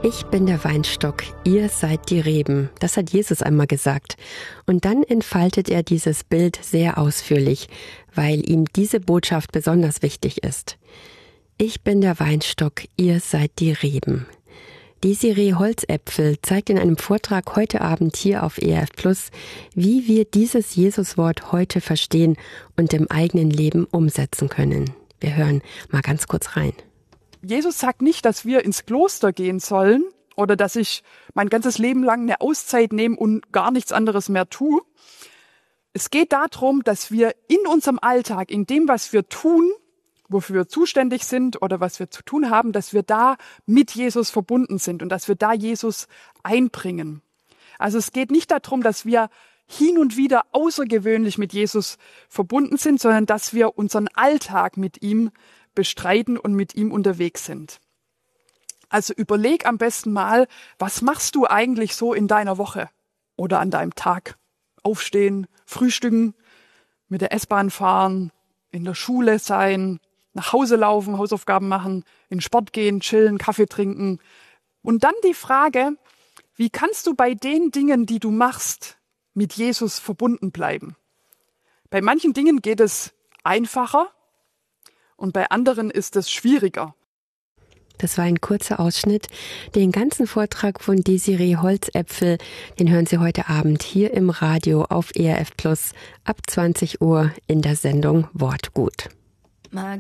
Ich bin der Weinstock, ihr seid die Reben. Das hat Jesus einmal gesagt. Und dann entfaltet er dieses Bild sehr ausführlich, weil ihm diese Botschaft besonders wichtig ist. Ich bin der Weinstock, ihr seid die Reben. Desiree Holzäpfel zeigt in einem Vortrag heute Abend hier auf ERF Plus, wie wir dieses Jesuswort heute verstehen und im eigenen Leben umsetzen können. Wir hören mal ganz kurz rein. Jesus sagt nicht, dass wir ins Kloster gehen sollen oder dass ich mein ganzes Leben lang eine Auszeit nehme und gar nichts anderes mehr tue. Es geht darum, dass wir in unserem Alltag, in dem, was wir tun, wofür wir zuständig sind oder was wir zu tun haben, dass wir da mit Jesus verbunden sind und dass wir da Jesus einbringen. Also es geht nicht darum, dass wir hin und wieder außergewöhnlich mit Jesus verbunden sind, sondern dass wir unseren Alltag mit ihm bestreiten und mit ihm unterwegs sind. Also überleg am besten mal, was machst du eigentlich so in deiner Woche oder an deinem Tag? Aufstehen, frühstücken, mit der S-Bahn fahren, in der Schule sein, nach Hause laufen, Hausaufgaben machen, in den Sport gehen, chillen, Kaffee trinken. Und dann die Frage, wie kannst du bei den Dingen, die du machst, mit Jesus verbunden bleiben? Bei manchen Dingen geht es einfacher und bei anderen ist es schwieriger. Das war ein kurzer Ausschnitt. Den ganzen Vortrag von Desiree Holzäpfel, den hören Sie heute Abend hier im Radio auf ERF Plus ab 20 Uhr in der Sendung Wortgut.